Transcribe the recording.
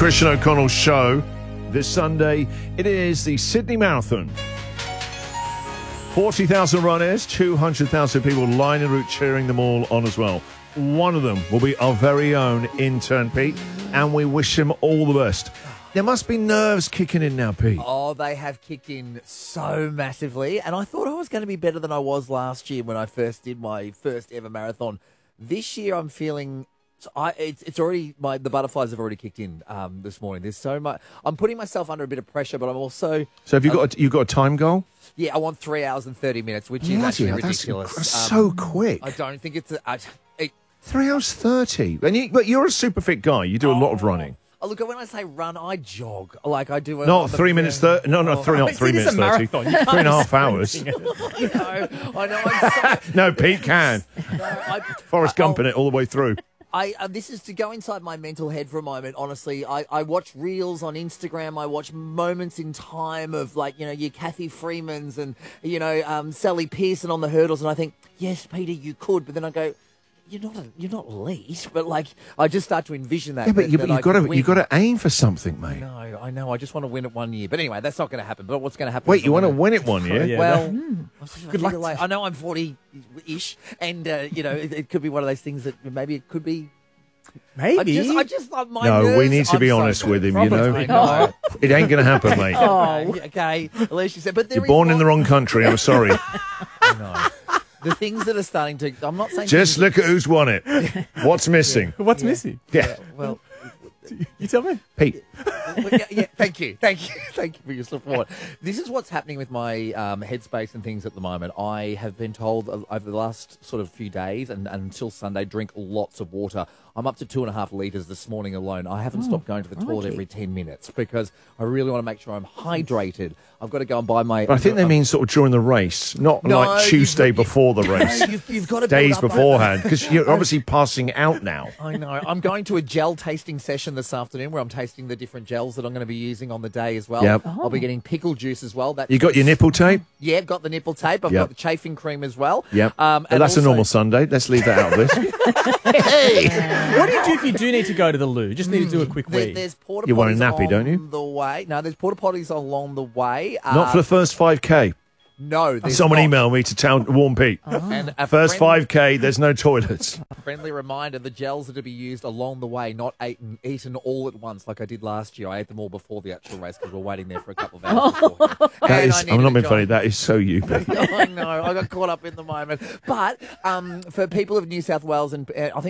Christian O'Connell Show. This Sunday, it is the Sydney Marathon. 40,000 runners, 200,000 people lining the route cheering them all on as well. One of them will be our very own intern, Pete, and we wish him all the best. There must be nerves kicking in now, Pete. Oh, they have kicked in so massively, and I thought I was going to be better than I was last year when I first did my first ever marathon. This year, I'm feeling... it's already the butterflies have already kicked in this morning. There's so much. I'm putting myself under a bit of pressure, but I'm also. So have you got a time goal? Yeah, I want 3 hours and 30 minutes, which is actually ridiculous. That's so quick. I don't think it's. 3 hours 30, but you're a super fit guy. You do a lot of running. Oh, look, when I say run, I jog. Like I do. Not 3 minutes 30. No, not 3 minutes 30. 3.5 hours. I know. I'm so, No, Pete can. Forrest Gump in it all the way through. This is to go inside my mental head for a moment. Honestly, I watch reels on Instagram. I watch moments in time of your Kathy Freemans and Sally Pearson on the hurdles, and I think, yes, Peter, you could, but then I go, you're not elite, but I just start to envision that. Yeah, but you've got to aim for something, mate. No, I know. I just want to win it one year. But anyway, that's not going to happen. But what's going to happen? Wait, you want to win it one year? Yeah, well, good luck. I know I'm 40-ish, and it could be one of those things that maybe it could be. Maybe. I just love my No, nerves. we need to be honest with him, I know. It ain't going to happen, mate. Okay, at least you said. But You're born in the wrong country, I'm sorry. I know. The things that are starting to... I'm not saying... Just look at who's won it. What's missing? What's missing? Yeah. Well... You tell me. Pete. Thank you for your support. This is what's happening with my headspace and things at the moment. I have been told over the last sort of few days and until Sunday, drink lots of water. I'm up to 2.5 litres this morning alone. I haven't stopped going to the toilet every 10 minutes because I really want to make sure I'm hydrated. I've got to go and buy my... But I think they mean sort of during the race, not like Tuesday before the race. You've got to days beforehand, because you're obviously passing out now. I know. I'm going to a gel tasting session this afternoon where I'm tasting the different gels that I'm going to be using on the day as well. Yep. I'll be getting pickle juice as well. You got your nipple tape? Yeah, I've got the nipple tape. I've got the chafing cream as well. Yep. And that's also a normal Sunday. Let's leave that out of this. Hey! What do you do if you do need to go to the loo? Just need to do a quick wee. There's porta potties. You want a nappy, don't you? The way. No, there's porta potties along the way. Not for the first 5K. No, someone emailed me to warn Pete. And first 5K, there's no toilets. Friendly reminder: the gels are to be used along the way, not eaten all at once, like I did last year. I ate them all before the actual race because we were waiting there for a couple of hours. I'm not being funny. That is so you, Pete. I know. I got caught up in the moment. But for people of New South Wales and I think.